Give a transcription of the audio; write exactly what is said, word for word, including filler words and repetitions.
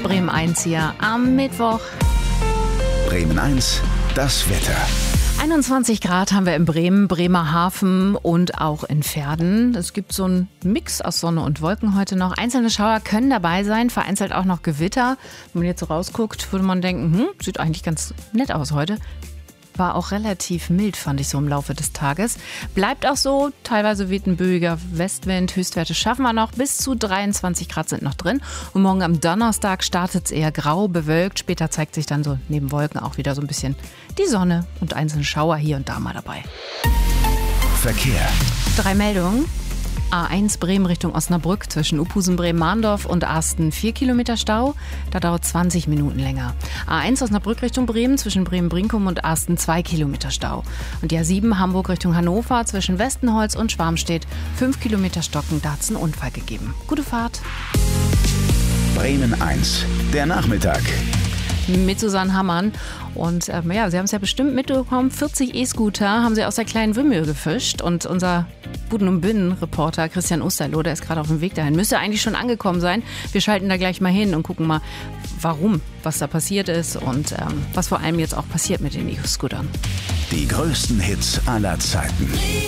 Bremen eins hier am Mittwoch. Bremen eins, das Wetter. einundzwanzig Grad haben wir in Bremen, Bremerhaven und auch in Verden. Es gibt so einen Mix aus Sonne und Wolken heute noch. Einzelne Schauer können dabei sein, vereinzelt auch noch Gewitter. Wenn man jetzt so rausguckt, würde man denken, hm, sieht eigentlich ganz nett aus heute. War auch relativ mild, fand ich so im Laufe des Tages. Bleibt auch so, teilweise weht ein böiger Westwind. Höchstwerte schaffen wir noch, bis zu dreiundzwanzig Grad sind noch drin. Und morgen am Donnerstag startet es eher grau, bewölkt. Später zeigt sich dann so neben Wolken auch wieder so ein bisschen die Sonne und einzelne Schauer hier und da mal dabei. Verkehr. Drei Meldungen. A eins Bremen Richtung Osnabrück zwischen Uphusen, Bremen-Mahndorf und Asten vier Kilometer Stau. Da dauert zwanzig Minuten länger. A eins Osnabrück Richtung Bremen zwischen Bremen-Brinkum und Asten zwei Kilometer Stau. Und die A sieben Hamburg Richtung Hannover zwischen Westenholz und Schwarmstedt fünf Kilometer Stocken. Da hat es einen Unfall gegeben. Gute Fahrt. Bremen eins, der Nachmittag. Mit Susanne Hammann. Und äh, ja, Sie haben es ja bestimmt mitbekommen, vierzig E-Scooter haben Sie aus der kleinen Wümmel gefischt. Und unser Buden- und Binnen-Reporter Christian Osterloh, der ist gerade auf dem Weg dahin. Müsste eigentlich schon angekommen sein. Wir schalten da gleich mal hin und gucken mal, warum, was da passiert ist und ähm, was vor allem jetzt auch passiert mit den E-Scootern. Die größten Hits aller Zeiten.